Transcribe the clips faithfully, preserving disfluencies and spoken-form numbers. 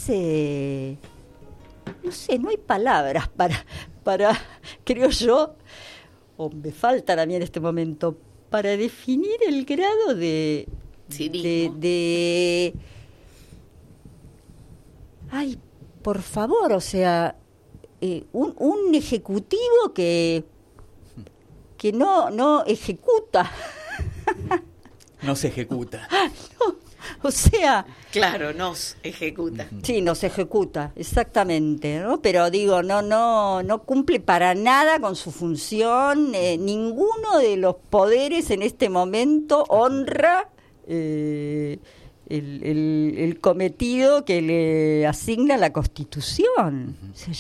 es, eh, no sé, no hay palabras para, para, creo yo, o me faltan a mí en este momento, para definir el grado de... De, de... Ay, por favor, o sea, eh, un, un ejecutivo que, que no, no ejecuta. No se ejecuta. No, o sea... Claro, nos ejecuta. Sí, nos ejecuta, exactamente, ¿no? Pero digo, no, no, no cumple para nada con su función. Eh, ninguno de los poderes en este momento honra eh, el, el, el cometido que le asigna la Constitución. Uh-huh. O sea,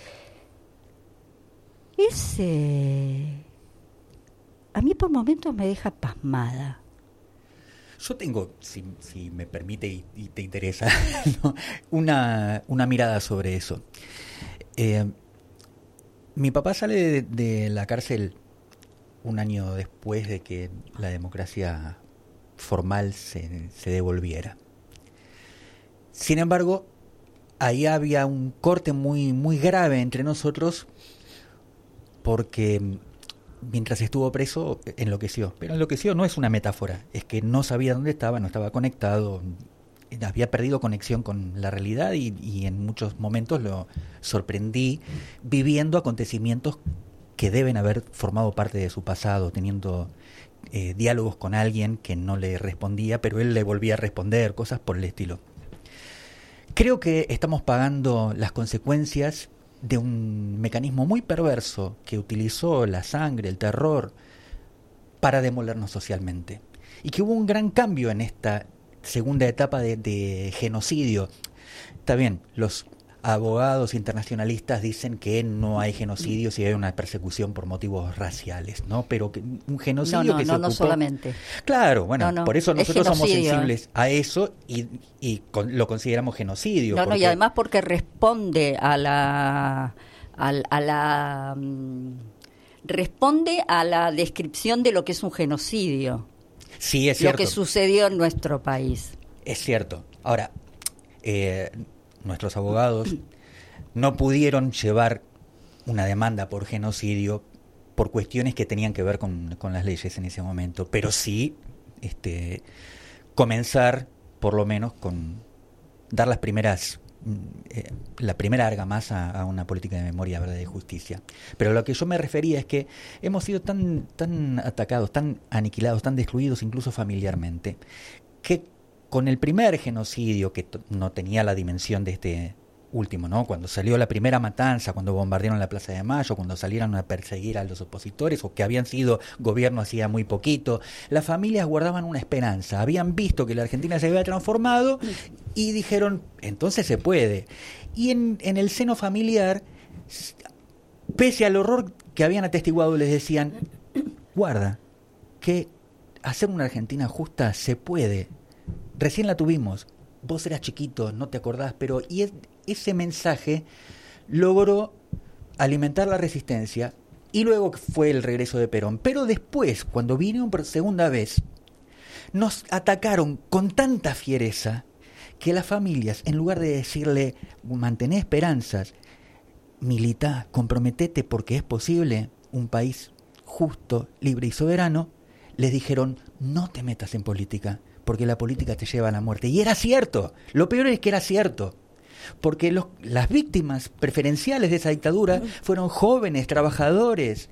es, eh, a mí por momentos me deja pasmada. Yo tengo, si, si me permite y, y te interesa, ¿no? una, una mirada sobre eso. Eh, mi papá sale de, de la cárcel un año después de que la democracia formal se, se devolviera. Sin embargo, ahí había un corte muy, muy grave entre nosotros porque... Mientras estuvo preso, enloqueció. Pero enloqueció no es una metáfora, es que no sabía dónde estaba, no estaba conectado, había perdido conexión con la realidad y, y en muchos momentos lo sorprendí viviendo acontecimientos que deben haber formado parte de su pasado, teniendo eh, diálogos con alguien que no le respondía, pero él le volvía a responder, cosas por el estilo. Creo que estamos pagando las consecuencias de un mecanismo muy perverso que utilizó la sangre, el terror, para demolernos socialmente. Y que hubo un gran cambio en esta segunda etapa de, de genocidio. Está bien, los abogados internacionalistas dicen que no hay genocidio si hay una persecución por motivos raciales, ¿no? Pero que un genocidio no, no, que no, se ocupó... no solamente. Claro, bueno, no, no. por eso nosotros somos sensibles ¿eh? a eso y, y con, lo consideramos genocidio. No, porque... no, y además porque responde a la... A, a la um, responde a la descripción de lo que es un genocidio. Sí, es cierto. Lo que sucedió en nuestro país. Es cierto. Ahora, eh, nuestros abogados no pudieron llevar una demanda por genocidio por cuestiones que tenían que ver con, con las leyes en ese momento, pero sí este, comenzar, por lo menos, con dar las primeras eh, la primera argamasa a una política de memoria, verdad y justicia. Pero a lo que yo me refería es que hemos sido tan, tan atacados, tan aniquilados, tan destruidos incluso familiarmente, que con el primer genocidio, que t- no tenía la dimensión de este último, ¿no? Cuando salió la primera matanza, cuando bombardearon la Plaza de Mayo, cuando salieron a perseguir a los opositores o que habían sido gobierno hacía muy poquito, las familias guardaban una esperanza, habían visto que la Argentina se había transformado y dijeron, entonces se puede. Y en, en el seno familiar, pese al horror que habían atestiguado, les decían, guarda, que hacer una Argentina justa se puede. Recién la tuvimos, vos eras chiquito, no te acordás, pero y es, ese mensaje logró alimentar la resistencia y luego fue el regreso de Perón. Pero después, cuando vinieron por segunda vez, nos atacaron con tanta fiereza que las familias, en lugar de decirle, mantené esperanzas, militá, comprometete porque es posible un país justo, libre y soberano, les dijeron, no te metas en política, porque la política te lleva a la muerte. Y era cierto, lo peor es que era cierto, porque los, las víctimas preferenciales de esa dictadura fueron jóvenes, trabajadores.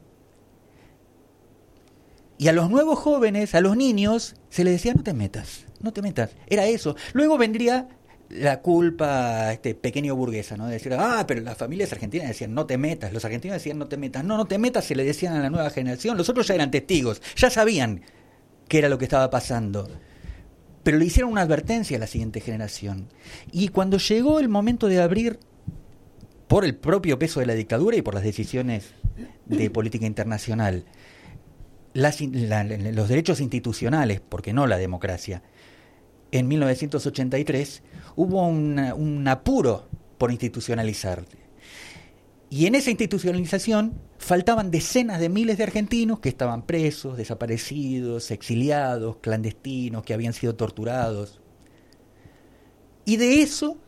Y a los nuevos jóvenes, a los niños, se les decía, no te metas, no te metas. Era eso. Luego vendría la culpa este pequeño burguesa, ¿no? De decir, ah, pero las familias argentinas decían, no te metas. Los argentinos decían, no te metas. No, no te metas, se le decían a la nueva generación. Los otros ya eran testigos, ya sabían qué era lo que estaba pasando. Pero le hicieron una advertencia a la siguiente generación. Y cuando llegó el momento de abrir, por el propio peso de la dictadura y por las decisiones de política internacional, las, la, los derechos institucionales, porque no la democracia, en mil novecientos ochenta y tres hubo una, un apuro por institucionalizar. Y en esa institucionalización faltaban decenas de miles de argentinos que estaban presos, desaparecidos, exiliados, clandestinos, que habían sido torturados. Y de eso